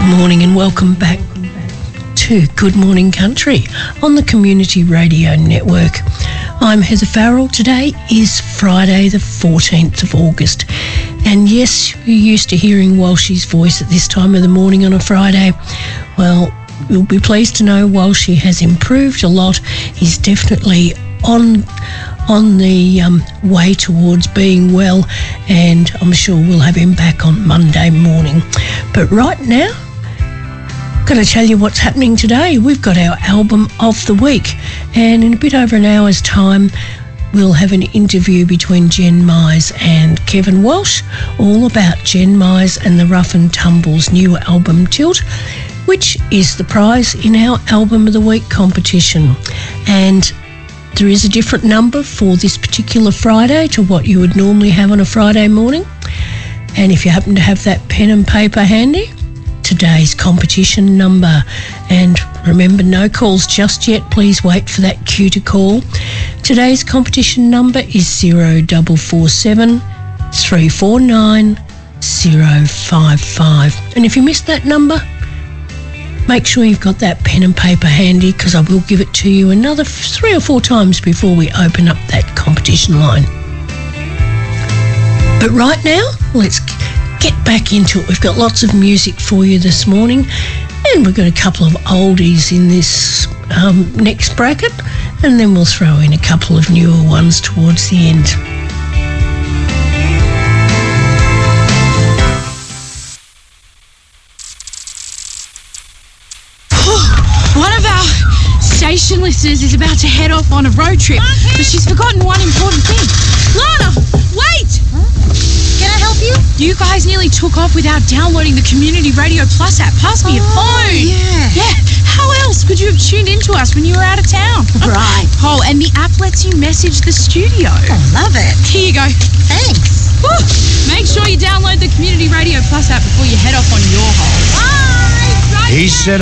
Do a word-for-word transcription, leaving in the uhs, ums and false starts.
Good morning and welcome back to Good Morning Country on the Community Radio Network. I'm Heather Farrell. Today is Friday the fourteenth of August. And yes, you're used to hearing Walshy's voice at this time of the morning on a Friday. Well, you'll be pleased to know Walshy has improved a lot. He's definitely on on the um, way towards being well, and I'm sure we'll have him back on Monday morning. But right now, got to tell you what's happening today. We've got our album of the week, and in a bit over an hour's time we'll have an interview between Jen Mize and Kevin Walsh, all about Jen Mize and the Rough and Tumble's new album Tilt, which is the prize in our Album of the Week competition. And there is a different number for this particular Friday to what you would normally have on a Friday morning. And if you happen to have that pen and paper handy, today's competition number. And remember, no calls just yet. Please wait for that cue to call. Today's competition number is zero four four seven, three four nine, zero five five. And if you missed that number, make sure you've got that pen and paper handy, because I will give it to you another three or four times before we open up that competition line. But right now, let's get back into it. We've got lots of music for you this morning, and we've got a couple of oldies in this um, next bracket, and then we'll throw in a couple of newer ones towards the end. One of our station listeners is about to head off on a road trip, but she's forgotten one important thing. Lana, wait! Huh? Can I help you? You guys nearly took off without downloading the Community Radio Plus app. Pass me oh, your phone. Yeah. Yeah. How else could you have tuned into us when you were out of town? Right. Oh, and the app lets you message the studio. I love it. Here you go. Thanks. Woo. Make sure you download the Community Radio Plus app before you head off on your hole. Bye. He said